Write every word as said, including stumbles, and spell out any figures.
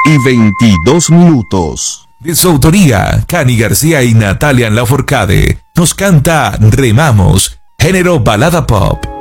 y veintidós minutos. De su autoría, Cani García y Natalia Lafourcade nos canta Remamos, género balada pop.